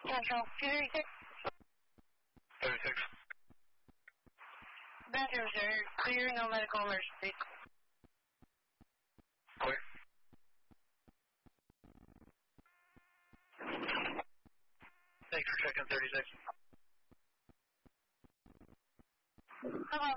Central 236. 36. Bathroom, sir. Clear, no medical emergency. Clear. Thanks for checking 36. Hello.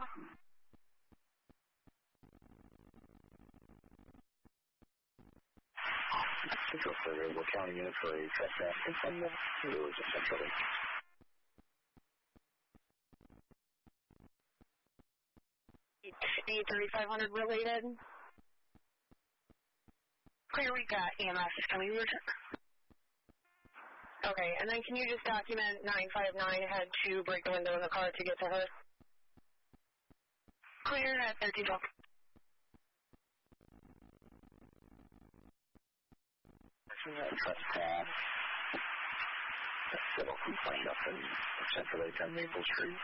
Central for Able County Unit for a trespass from the village of Central. E3500 related. Clear, we got EMS coming. Okay, and then can you just document 959 had to break the window in the car to get to her? Clear at 13. Trespass. Civil complaint up in Central 8 on Maple Street.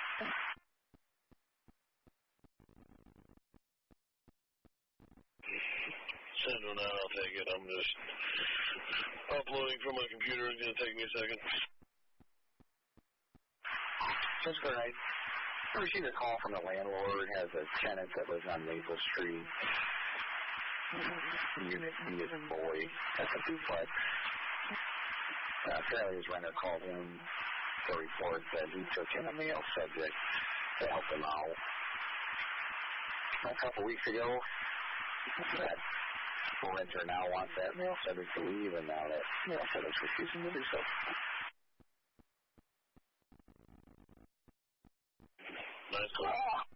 Send one out, I'll take it. I'm just uploading from my computer. It's going to take me a second. That's great. I received a call from the landlord, has a tenant that lives on Maple Street. Unit boy at the duplex. Apparently his renter called him to report that he took in a male subject to help him out. A couple weeks ago, that renter now wants that male subject to leave, and now that male subject's refusing to do so. Nice call.